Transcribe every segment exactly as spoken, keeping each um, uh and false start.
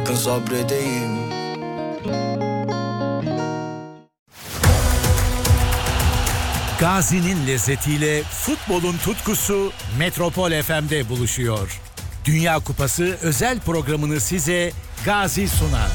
bırakın sabredeyim. Gazi'nin lezzetiyle futbolun tutkusu Metropol F M'de buluşuyor. Dünya Kupası özel programını size Gazi sunar.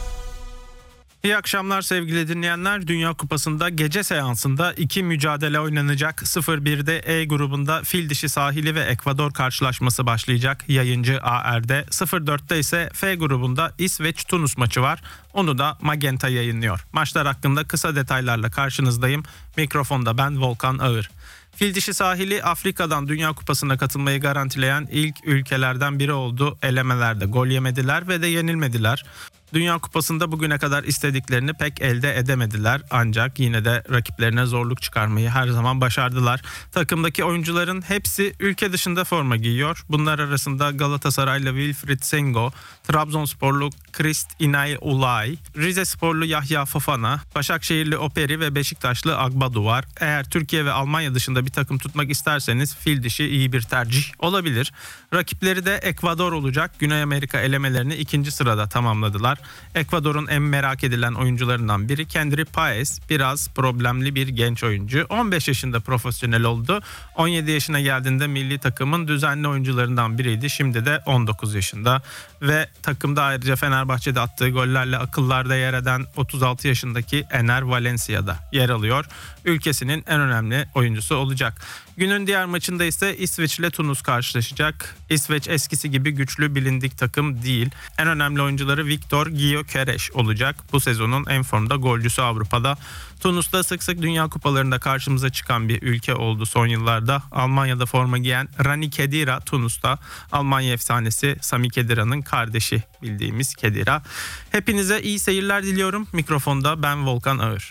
İyi akşamlar sevgili dinleyenler. Dünya Kupası'nda gece seansında iki mücadele oynanacak. sıfır birde E grubunda Fildişi Sahili ve Ekvador karşılaşması başlayacak yayıncı A R'de. sıfır dörtte ise F grubunda İsveç-Tunus maçı var. Onu da Magenta yayınlıyor. Maçlar hakkında kısa detaylarla karşınızdayım. Mikrofonda ben Volkan Ağır. Fildişi Sahili Afrika'dan Dünya Kupası'na katılmayı garantileyen ilk ülkelerden biri oldu. Elemelerde gol yemediler ve de yenilmediler. Dünya Kupası'nda bugüne kadar istediklerini pek elde edemediler. Ancak yine de rakiplerine zorluk çıkarmayı her zaman başardılar. Takımdaki oyuncuların hepsi ülke dışında forma giyiyor. Bunlar arasında Galatasaraylı Wilfried Sengo, Trabzonsporlu Christ İnay Ulay, Rizesporlu Yahya Fofana, Başakşehirli Operi ve Beşiktaşlı Agbadu var. Eğer Türkiye ve Almanya dışında bir takım tutmak isterseniz Fildişi iyi bir tercih olabilir. Rakipleri de Ekvador olacak. Güney Amerika elemelerini ikinci sırada tamamladılar. Ekvador'un en merak edilen oyuncularından biri Kendry Páez. Biraz problemli bir genç oyuncu. on beş yaşında profesyonel oldu. on yedi yaşına geldiğinde milli takımın düzenli oyuncularından biriydi. Şimdi de on dokuz yaşında. Ve takımda ayrıca Fenerbahçe'de attığı gollerle akıllarda yer eden otuz altı yaşındaki Ener Valencia'da yer alıyor. Ülkesinin en önemli oyuncusu olacak. Günün diğer maçında ise İsveç ile Tunus karşılaşacak. İsveç eskisi gibi güçlü bilindik takım değil. En önemli oyuncuları Viktor Gyökeres olacak. Bu sezonun en formda golcüsü Avrupa'da. Tunus'ta sık sık Dünya Kupalarında karşımıza çıkan bir ülke oldu son yıllarda. Almanya'da forma giyen Rani Khedira Tunus'ta. Almanya efsanesi Sami Khedira'nın kardeşi bildiğimiz Khedira. Hepinize iyi seyirler diliyorum. Mikrofonda ben Volkan Ağır.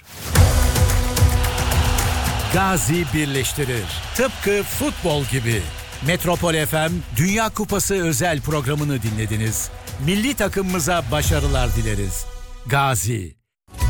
Gazi birleştirir. Tıpkı futbol gibi. Metropol F M Dünya Kupası özel programını dinlediniz. Milli takımımıza başarılar dileriz. Gazi.